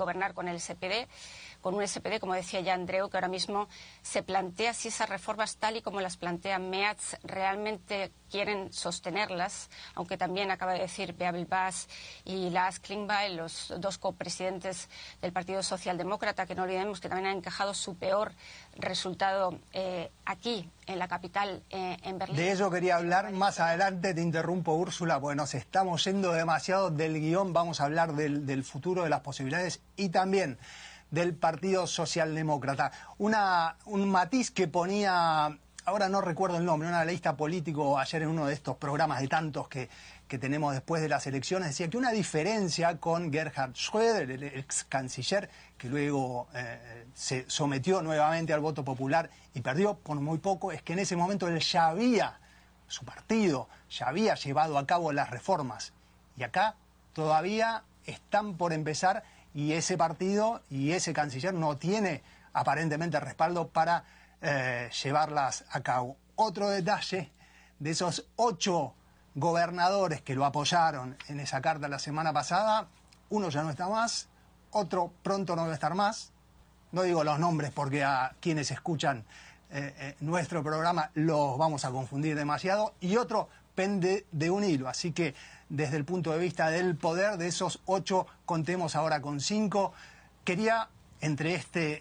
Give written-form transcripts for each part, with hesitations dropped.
gobernar con el SPD, con un SPD, como decía ya Andreu, que ahora mismo se plantea si esas reformas tal y como las plantea Meads realmente quieren sostenerlas, aunque también acaba de decir Beatriz Bas y Lars Klingbeil, los dos copresidentes del Partido Socialdemócrata, que no olvidemos que también han encajado su peor resultado aquí, en la capital, en Berlín. De ello quería hablar más adelante, te interrumpo, Úrsula, porque nos estamos yendo demasiado del guión. Vamos a hablar del futuro, de las posibilidades y también del Partido Socialdemócrata. Un matiz que ponía, ahora no recuerdo el nombre, un analista político ayer en uno de estos programas de tantos que tenemos después de las elecciones, decía que una diferencia con Gerhard Schröder, el ex canciller, que luego se sometió nuevamente al voto popular y perdió por muy poco, es que en ese momento él ya había, su partido ya había llevado a cabo las reformas. Y acá todavía están por empezar y ese partido y ese canciller no tiene aparentemente respaldo para llevarlas a cabo. Otro detalle, de esos 8 gobernadores que lo apoyaron en esa carta la semana pasada, uno ya no está más, otro pronto no va a estar más. No digo los nombres porque a quienes escuchan nuestro programa los vamos a confundir demasiado, y otro pende de un hilo. Así que desde el punto de vista del poder, de esos 8 contemos ahora con 5. Quería, entre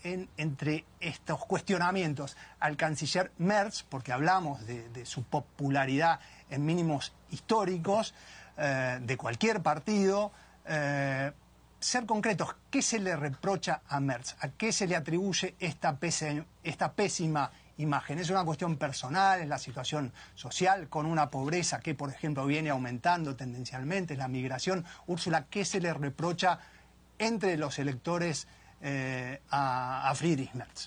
estos cuestionamientos al canciller Merz, porque hablamos de su popularidad en mínimos históricos de cualquier partido, ser concretos, ¿qué se le reprocha a Merz? ¿A qué se le atribuye esta pésima imagen? ¿Es una cuestión personal? ¿Es la situación social con una pobreza que, por ejemplo, viene aumentando tendencialmente? ¿Es la migración? Úrsula, ¿qué se le reprocha entre los electores a Friedrich Merz?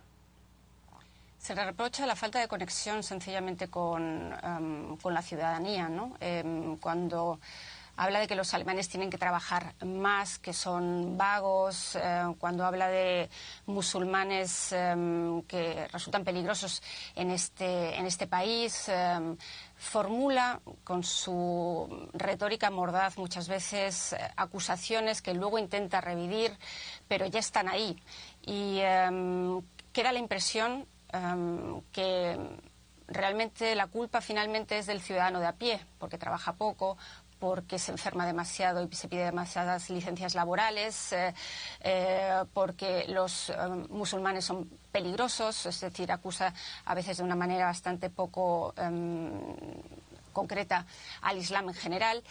Se le reprocha la falta de conexión sencillamente con la ciudadanía, ¿no? Cuando habla de que los alemanes tienen que trabajar más, que son vagos, cuando habla de musulmanes que resultan peligrosos en este país, formula con su retórica mordaz muchas veces acusaciones que luego intenta revivir, pero ya están ahí. Y queda la impresión que realmente la culpa finalmente es del ciudadano de a pie, porque trabaja poco, porque se enferma demasiado y se pide demasiadas licencias laborales, porque los musulmanes son peligrosos, es decir, acusa a veces de una manera bastante poco concreta al Islam en general.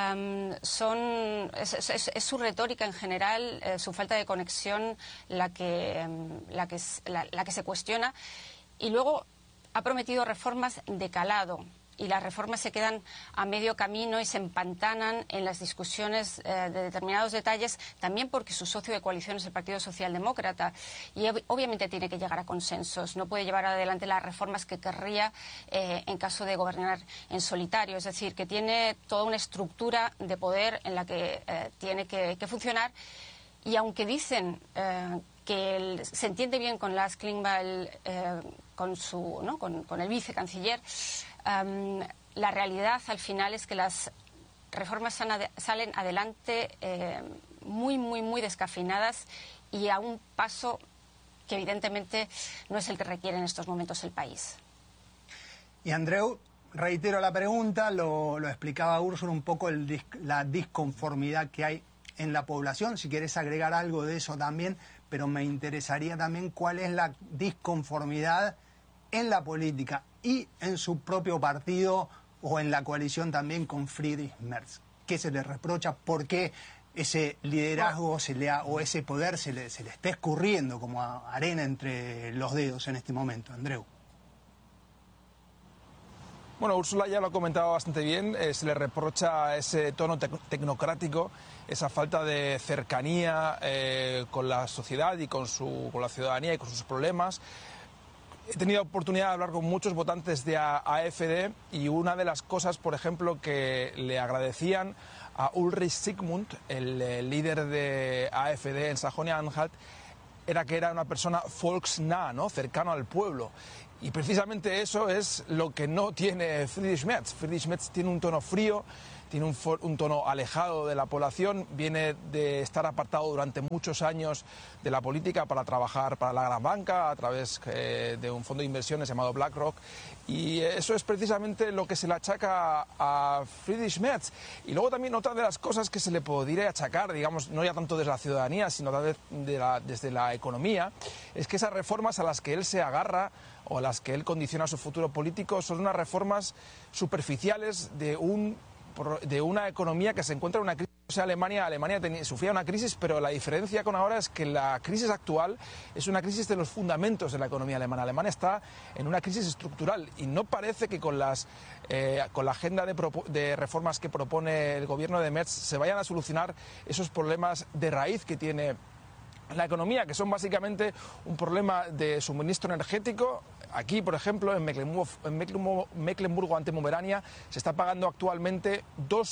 Es su retórica en general, su falta de conexión la que se cuestiona, y luego ha prometido reformas de calado. Y las reformas se quedan a medio camino y se empantanan en las discusiones de determinados detalles, también porque su socio de coalición es el Partido Socialdemócrata y obviamente tiene que llegar a consensos. No puede llevar adelante las reformas que querría en caso de gobernar en solitario. Es decir, que tiene toda una estructura de poder en la que tiene que funcionar, y aunque dicen que se entiende bien con Lars Klingbeil, con el vicecanciller, la realidad al final es que las reformas salen adelante muy, muy, muy descafeinadas y a un paso que evidentemente no es el que requiere en estos momentos el país. Y Andreu, reitero la pregunta, lo explicaba Úrsula un poco la disconformidad que hay en la población, si querés agregar algo de eso también, pero me interesaría también cuál es la disconformidad en la política y en su propio partido o en la coalición también con Friedrich Merz. ¿Qué se le reprocha? ¿Por qué ese liderazgo o ese poder se le está escurriendo como arena entre los dedos en este momento, Andreu? Bueno, Úrsula ya lo ha comentado bastante bien, se le reprocha ese tono tecnocrático, esa falta de cercanía con la sociedad y con la ciudadanía y con sus problemas. He tenido oportunidad de hablar con muchos votantes de AfD y una de las cosas, por ejemplo, que le agradecían a Ulrich Zygmunt, el líder de AfD en Sajonia-Anhalt, era que era una persona volksnah, ¿no?, cercano al pueblo. Y precisamente eso es lo que no tiene Friedrich Merz. Friedrich Merz tiene un tono frío, tiene un tono alejado de la población, viene de estar apartado durante muchos años de la política para trabajar para la gran banca a través de un fondo de inversiones llamado BlackRock, y eso es precisamente lo que se le achaca a Friedrich Merz. Y luego también otra de las cosas que se le podría achacar, digamos, no ya tanto desde la ciudadanía, sino desde la economía, es que esas reformas a las que él se agarra o a las que él condiciona su futuro político son unas reformas superficiales de una economía que se encuentra en una crisis. O sea, Alemania sufría una crisis, pero la diferencia con ahora es que la crisis actual es una crisis de los fundamentos de la economía alemana. Alemania está en una crisis estructural y no parece que con la agenda de reformas que propone el gobierno de Merz se vayan a solucionar esos problemas de raíz que tiene la economía, que son básicamente un problema de suministro energético. Aquí, por ejemplo, en Mecklemburgo ante Pomerania se está pagando actualmente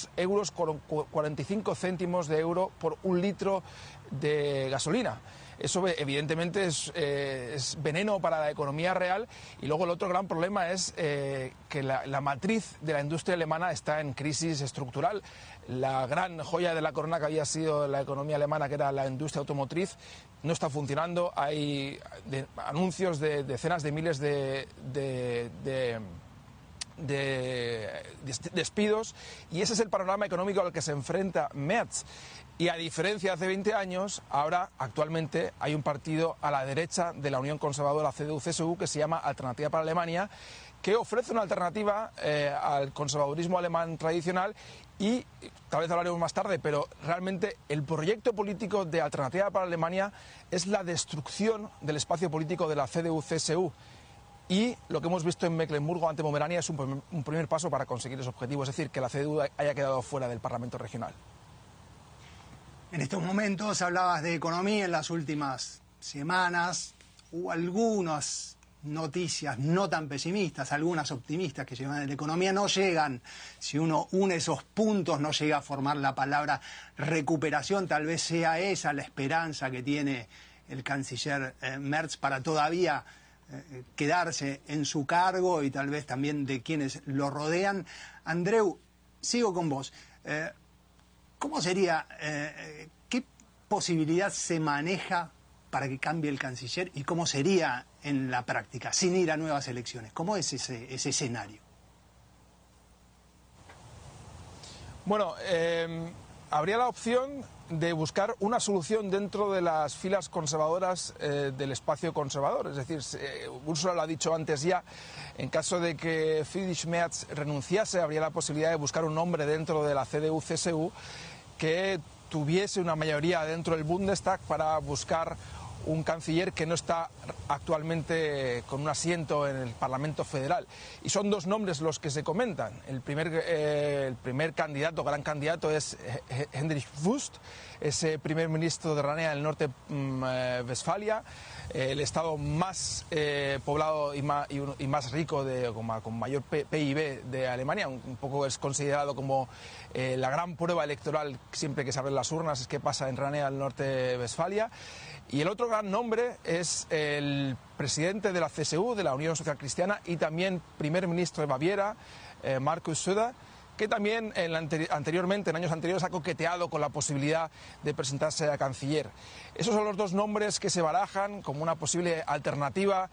2,45 euros de euro por un litro de gasolina. Eso evidentemente es veneno para la economía real. Y luego el otro gran problema es que la matriz de la industria alemana está en crisis estructural. La gran joya de la corona que había sido la economía alemana, que era la industria automotriz, no está funcionando. Hay anuncios de decenas de miles de despidos, y ese es el panorama económico al que se enfrenta Merz. Y a diferencia de hace 20 años, ahora actualmente hay un partido a la derecha de la Unión Conservadora CDU-CSU que se llama Alternativa para Alemania, que ofrece una alternativa al conservadurismo alemán tradicional, y tal vez hablaremos más tarde, pero realmente el proyecto político de Alternativa para Alemania es la destrucción del espacio político de la CDU-CSU. Y lo que hemos visto en Mecklemburgo ante Pomerania es un primer paso para conseguir ese objetivo, es decir, que la CDU haya quedado fuera del Parlamento regional. En estos momentos hablabas de economía. En las últimas semanas hubo algunas noticias no tan pesimistas, algunas optimistas, que llevan en la economía. No llegan, si uno une esos puntos, no llega a formar la palabra recuperación. Tal vez sea esa la esperanza que tiene el canciller Merz para todavía quedarse en su cargo, y tal vez también de quienes lo rodean. Andreu, sigo con vos. ¿Cómo sería, qué posibilidad se maneja para que cambie el canciller, y cómo sería en la práctica, sin ir a nuevas elecciones? ¿Cómo es ese escenario? Bueno, habría la opción de buscar una solución dentro de las filas conservadoras del espacio conservador. Es decir, Ursula lo ha dicho antes ya, en caso de que Friedrich Merz renunciase, habría la posibilidad de buscar un hombre dentro de la CDU-CSU que tuviese una mayoría dentro del Bundestag para buscar un canciller que no está actualmente con un asiento en el Parlamento Federal. Y son dos nombres los que se comentan. El primer candidato, gran candidato, es Hendrik Wüst, ese primer ministro de Renania del Norte, Westfalia, el estado más poblado y más rico, con mayor PIB de Alemania. Un poco es considerado como la gran prueba electoral siempre que se abren las urnas, es qué pasa en Renania del Norte, Westfalia. Y el otro gran nombre es el presidente de la CSU, de la Unión Social Cristiana, y también primer ministro de Baviera, Markus Söder, que también anteriormente, en años anteriores, ha coqueteado con la posibilidad de presentarse a canciller. Esos son los dos nombres que se barajan como una posible alternativa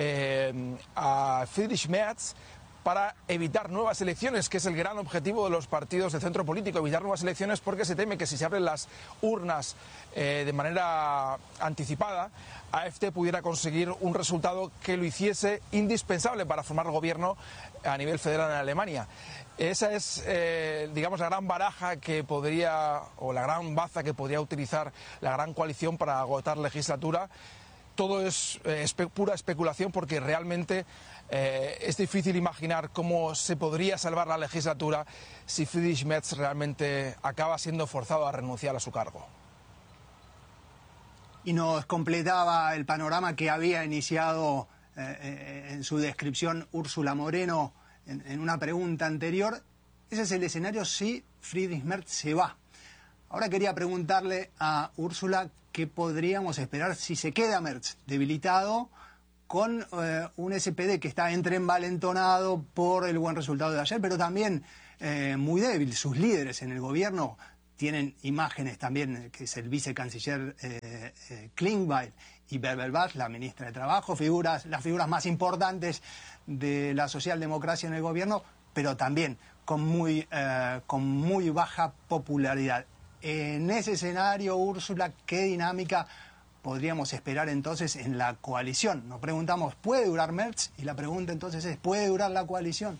a Friedrich Merz para evitar nuevas elecciones, que es el gran objetivo de los partidos de centro político, evitar nuevas elecciones, porque se teme que si se abren las urnas de manera anticipada, AfD pudiera conseguir un resultado que lo hiciese indispensable para formar el gobierno a nivel federal en Alemania. Esa es, digamos, la gran baraja que podría, o la gran baza que podría utilizar la gran coalición para agotar legislatura. Todo es pura especulación, porque realmente es difícil imaginar cómo se podría salvar la legislatura si Friedrich Merz realmente acaba siendo forzado a renunciar a su cargo. Y nos completaba el panorama que había iniciado en su descripción Úrsula Moreno en una pregunta anterior. Ese es el escenario si Friedrich Merz se va. Ahora quería preguntarle a Úrsula qué podríamos esperar si se queda Merz debilitado, con un SPD que está envalentonado por el buen resultado de ayer, pero también muy débil. Sus líderes en el gobierno tienen imágenes también, que es el vicecanciller Klingbeil y Bärbel, la ministra de Trabajo, las figuras más importantes de la socialdemocracia en el gobierno, pero también con muy baja popularidad. En ese escenario, Úrsula, ¿qué dinámica podríamos esperar entonces en la coalición? Nos preguntamos, ¿puede durar Merz? Y la pregunta entonces es, ¿puede durar la coalición?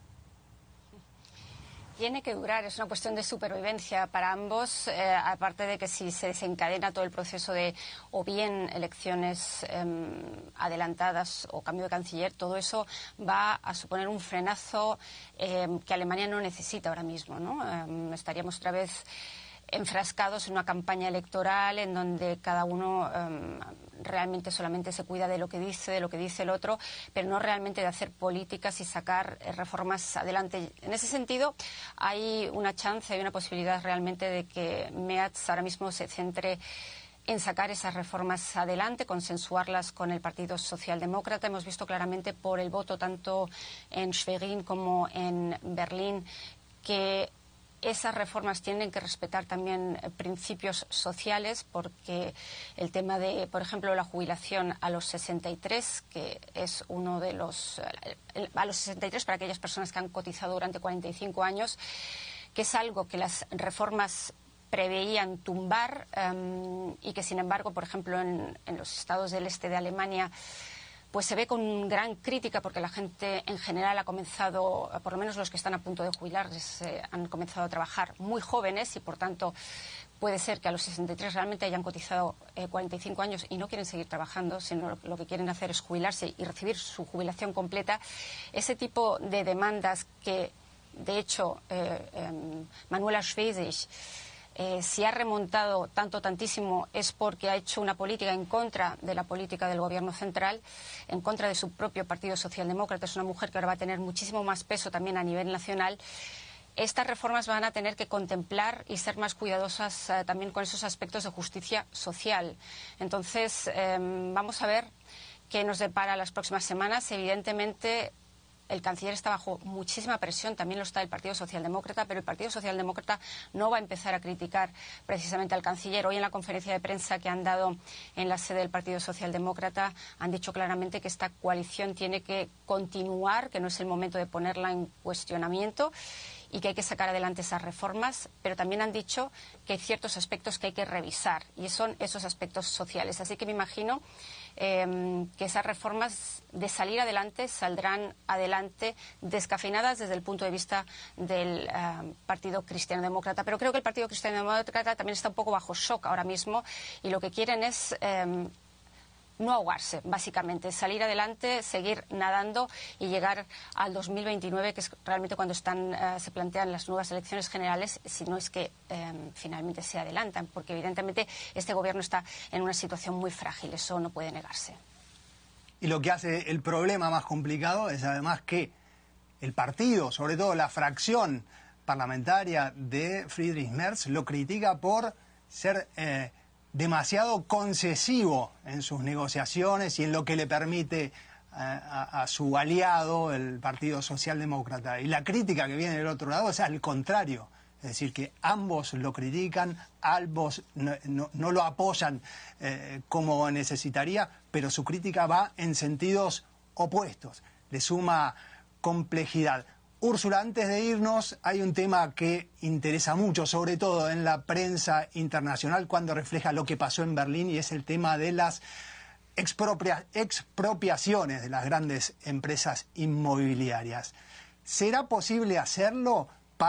Tiene que durar, es una cuestión de supervivencia para ambos, aparte de que si se desencadena todo el proceso de o bien elecciones adelantadas o cambio de canciller, todo eso va a suponer un frenazo que Alemania no necesita ahora mismo, ¿no? Estaríamos otra vez enfrascados en una campaña electoral en donde cada uno realmente solamente se cuida de lo que dice el otro, pero no realmente de hacer políticas y sacar reformas adelante. En ese sentido, hay una chance, hay una posibilidad realmente de que Merz ahora mismo se centre en sacar esas reformas adelante, consensuarlas con el Partido Socialdemócrata. Hemos visto claramente por el voto tanto en Schwerin como en Berlín que esas reformas tienen que respetar también principios sociales, porque el tema de, por ejemplo, la jubilación a los 63, que es uno de los... a los 63 para aquellas personas que han cotizado durante 45 años, que es algo que las reformas preveían tumbar y que, sin embargo, por ejemplo, en los estados del este de Alemania, pues se ve con gran crítica porque la gente en general ha comenzado, por lo menos los que están a punto de jubilarse, han comenzado a trabajar muy jóvenes y por tanto puede ser que a los 63 realmente hayan cotizado 45 años y no quieren seguir trabajando, sino lo que quieren hacer es jubilarse y recibir su jubilación completa. Ese tipo de demandas que, de hecho, Manuela Schwesig, si ha remontado tantísimo es porque ha hecho una política en contra de la política del gobierno central, en contra de su propio Partido Socialdemócrata. Es una mujer que ahora va a tener muchísimo más peso también a nivel nacional. Estas reformas van a tener que contemplar y ser más cuidadosas también con esos aspectos de justicia social. Entonces, vamos a ver qué nos depara las próximas semanas. Evidentemente, el canciller está bajo muchísima presión, también lo está el Partido Socialdemócrata, pero el Partido Socialdemócrata no va a empezar a criticar precisamente al canciller. Hoy en la conferencia de prensa que han dado en la sede del Partido Socialdemócrata han dicho claramente que esta coalición tiene que continuar, que no es el momento de ponerla en cuestionamiento y que hay que sacar adelante esas reformas, pero también han dicho que hay ciertos aspectos que hay que revisar y son esos aspectos sociales. Así que me imagino que esas reformas de salir adelante saldrán adelante descafeinadas desde el punto de vista del Partido Cristiano-Demócrata. Pero creo que el Partido Cristiano-Demócrata también está un poco bajo shock ahora mismo y lo que quieren es no ahogarse, básicamente, salir adelante, seguir nadando y llegar al 2029, que es realmente cuando se plantean las nuevas elecciones generales, si no es que finalmente se adelantan, porque evidentemente este gobierno está en una situación muy frágil, eso no puede negarse. Y lo que hace el problema más complicado es además que el partido, sobre todo la fracción parlamentaria de Friedrich Merz, lo critica por ser demasiado concesivo en sus negociaciones y en lo que le permite a su aliado, el Partido Socialdemócrata. Y la crítica que viene del otro lado es al contrario. Es decir, que ambos lo critican, ambos no lo apoyan como necesitaría, pero su crítica va en sentidos opuestos. Le suma complejidad. Úrsula, antes de irnos, hay un tema que interesa mucho, sobre todo en la prensa internacional, cuando refleja lo que pasó en Berlín, y es el tema de las expropiaciones de las grandes empresas inmobiliarias. ¿Será posible hacerlo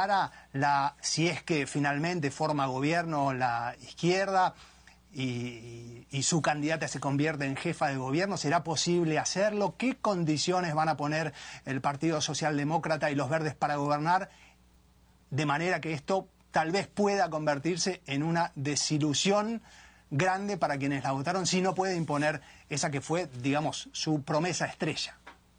si es que finalmente forma gobierno la izquierda y su candidata se convierte en jefa de gobierno? ¿Será posible hacerlo? ¿Qué condiciones van a poner el Partido Socialdemócrata y los Verdes para gobernar? De manera que esto tal vez pueda convertirse en una desilusión grande para quienes la votaron, si no puede imponer esa que fue, digamos, su promesa estrella.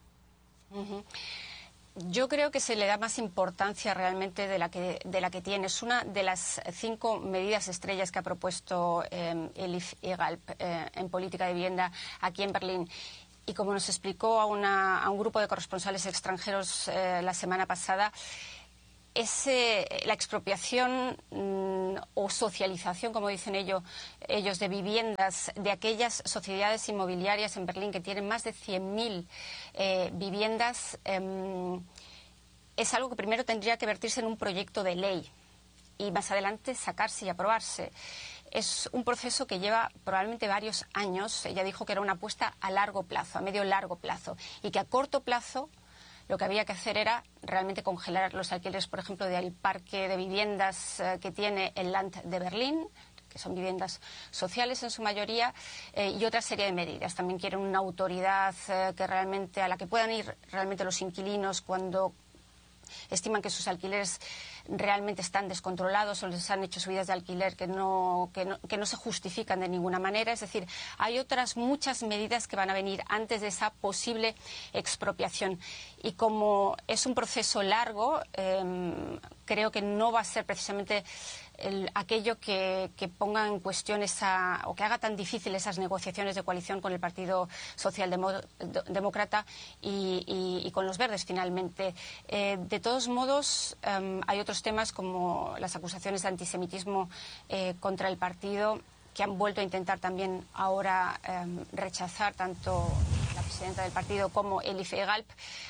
Yo creo que se le da más importancia realmente de la que tiene. Es una de las 5 medidas estrellas que ha propuesto Elif Egalp en política de vivienda aquí en Berlín. Y como nos explicó a un grupo de corresponsales extranjeros la semana pasada, la expropiación o socialización, como dicen ellos, de viviendas de aquellas sociedades inmobiliarias en Berlín que tienen más de 100.000 viviendas, es algo que primero tendría que vertirse en un proyecto de ley y más adelante sacarse y aprobarse. Es un proceso que lleva probablemente varios años. Ella dijo que era una apuesta a largo plazo, a medio-largo plazo, y que a corto plazo lo que había que hacer era realmente congelar los alquileres, por ejemplo, del parque de viviendas que tiene el Land de Berlín, que son viviendas sociales en su mayoría, y otra serie de medidas. También quieren una autoridad a la que puedan ir realmente los inquilinos cuando estiman que sus alquileres realmente están descontrolados o les han hecho subidas de alquiler que no se justifican de ninguna manera. Es decir, hay otras muchas medidas que van a venir antes de esa posible expropiación. Y como es un proceso largo, creo que no va a ser precisamente aquello que ponga en cuestión o que haga tan difícil esas negociaciones de coalición con el Partido Socialdemócrata y con los Verdes, finalmente. De todos modos, hay otros temas como las acusaciones de antisemitismo contra el partido, que han vuelto a intentar también ahora rechazar tanto la presidenta del partido como Elif Egalp,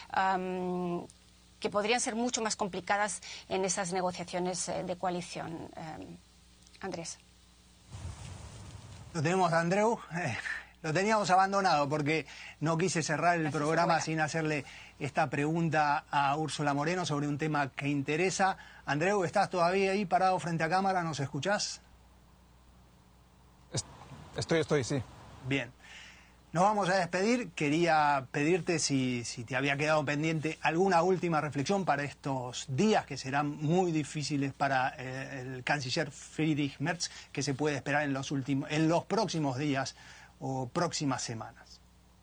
que podrían ser mucho más complicadas en esas negociaciones de coalición. Andrés. Lo tenemos, Andreu. Lo teníamos abandonado porque no quise cerrar el programa sin hacerle esta pregunta a Úrsula Moreno sobre un tema que interesa. Andreu, ¿estás todavía ahí parado frente a cámara? ¿Nos escuchás? Estoy, sí. Bien. Nos vamos a despedir. Quería pedirte si te había quedado pendiente alguna última reflexión para estos días que serán muy difíciles para el canciller Friedrich Merz, que se puede esperar en los próximos días o próximas semanas.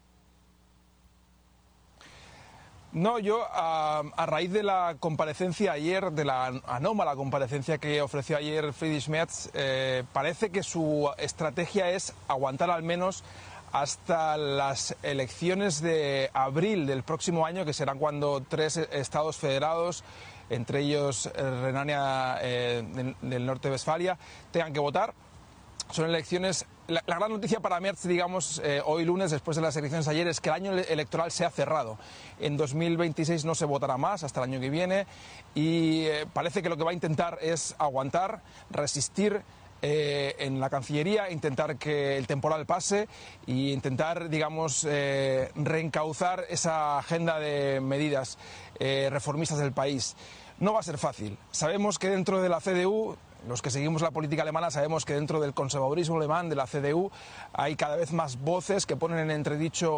No, yo a raíz de la comparecencia ayer, de la anómala comparecencia que ofreció ayer Friedrich Merz, parece que su estrategia es aguantar al menos hasta las elecciones de abril del próximo año, que serán cuando 3 estados federados, entre ellos Renania del Norte de Westfalia, tengan que votar. Son elecciones. La gran noticia para Merz, digamos, hoy lunes, después de las elecciones ayer, es que el año electoral se ha cerrado. En 2026 no se votará más hasta el año que viene y parece que lo que va a intentar es aguantar, resistir en la Cancillería, intentar que el temporal pase e intentar, digamos, reencauzar esa agenda de medidas reformistas del país. No va a ser fácil. Sabemos que dentro de la CDU, los que seguimos la política alemana, sabemos que dentro del conservadurismo alemán, de la CDU, hay cada vez más voces que ponen en entredicho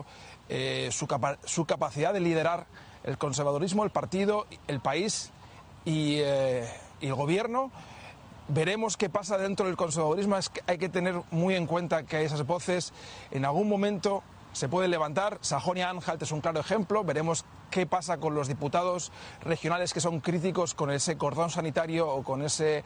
su capacidad de liderar el conservadurismo, el partido, el país y el gobierno. Veremos qué pasa dentro del conservadurismo. Hay que tener muy en cuenta que esas voces en algún momento se pueden levantar. Sajonia-Anhalt es un claro ejemplo. Veremos qué pasa con los diputados regionales que son críticos con ese cordón sanitario o con ese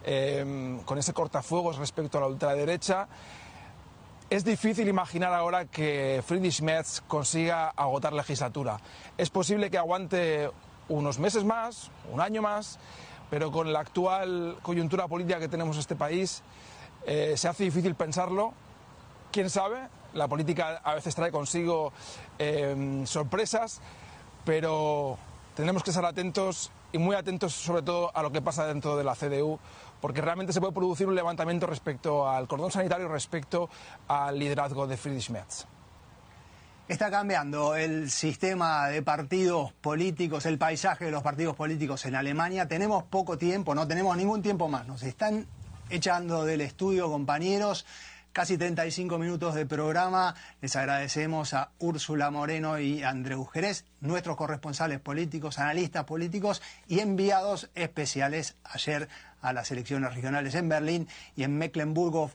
cortafuegos respecto a la ultraderecha. Es difícil imaginar ahora que Friedrich Merz consiga agotar legislatura. Es posible que aguante unos meses más, un año más, pero con la actual coyuntura política que tenemos en este país se hace difícil pensarlo. ¿Quién sabe? La política a veces trae consigo sorpresas, pero tenemos que estar atentos y muy atentos sobre todo a lo que pasa dentro de la CDU, porque realmente se puede producir un levantamiento respecto al cordón sanitario, respecto al liderazgo de Friedrich Merz. Está cambiando el sistema de partidos políticos, el paisaje de los partidos políticos en Alemania. Tenemos poco tiempo, no tenemos ningún tiempo más. Nos están echando del estudio, compañeros. Casi 35 minutos de programa. Les agradecemos a Úrsula Moreno y a Andreu Jerez, nuestros corresponsales políticos, analistas políticos y enviados especiales ayer a las elecciones regionales en Berlín y en Mecklemburgo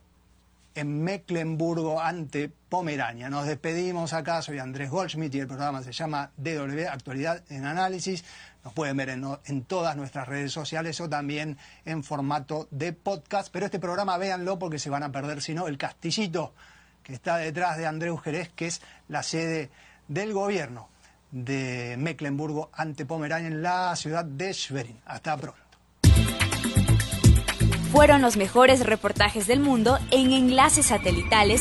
ante Pomerania. Nos despedimos acá, soy Andrés Goldschmidt y el programa se llama DW Actualidad en Análisis. Nos pueden ver en todas nuestras redes sociales o también en formato de podcast, pero este programa véanlo porque se van a perder, si no, el castillito que está detrás de Andreu Jerez, que es la sede del gobierno. de Mecklemburgo ante Pomerania en la ciudad de Schwerin. Hasta pronto. Fueron los mejores reportajes del mundo en enlaces satelitales